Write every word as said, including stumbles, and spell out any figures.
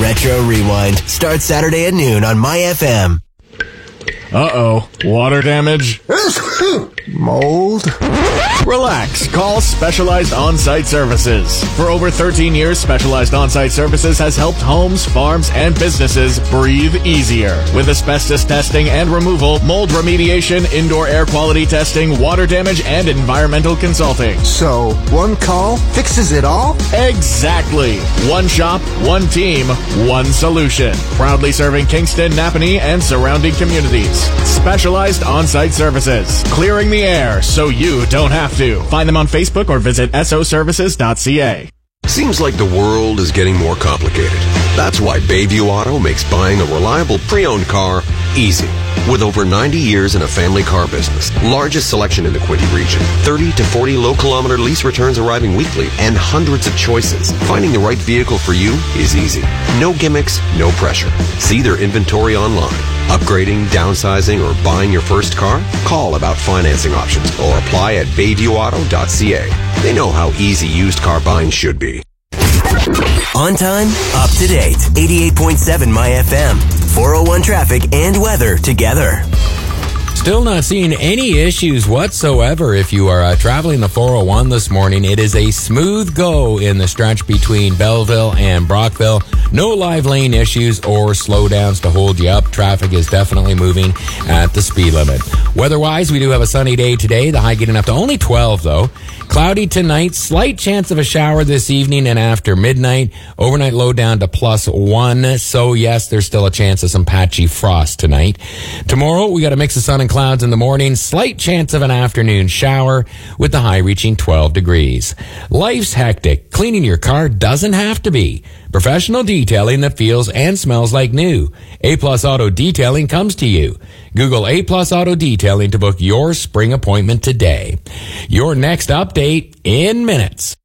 Metro Rewind starts Saturday at noon on My F M. Uh-oh. Water damage? Mold? Relax. Call Specialized On-Site Services. For over thirteen years, Specialized On-Site Services has helped homes, farms, and businesses breathe easier. With asbestos testing and removal, mold remediation, indoor air quality testing, water damage, and environmental consulting. So, one call fixes it all? Exactly. One shop, one team, one solution. Proudly serving Kingston, Napanee, and surrounding communities. Specialized On-Site Services. Clearing the air so you don't have to. Find them on Facebook or visit S O services dot C A. Seems like the world is getting more complicated. That's why Bayview Auto makes buying a reliable pre-owned car easy. With over ninety years in a family car business, largest selection in the Quinte region, thirty to forty low-kilometer lease returns arriving weekly, and hundreds of choices, finding the right vehicle for you is easy. No gimmicks, no pressure. See their inventory online. Upgrading, downsizing, or buying your first car? Call about financing options or apply at bayview auto dot C A. They know how easy used car buying should be. On time, up to date. eighty-eight point seven My F M. four oh one traffic and weather together. Still not seeing any issues whatsoever if you are uh, traveling the four oh one this morning. It is a smooth go in the stretch between Belleville and Brockville. No live lane issues or slowdowns to hold you up. Traffic is definitely moving at the speed limit. Weather-wise, we do have a sunny day today. The high getting up to only twelve, though. Cloudy tonight. Slight chance of a shower this evening and after midnight. Overnight low down to plus one. So, yes, there's still a chance of some patchy frost tonight. Tomorrow, we got a mix of sun and clouds in the morning. Slight chance of an afternoon shower with the high reaching twelve degrees. Life's hectic. Cleaning your car doesn't have to be. Professional detailing that feels and smells like new. A-Plus Auto Detailing comes to you. Google A-Plus Auto Detailing to book your spring appointment today. Your next update in minutes.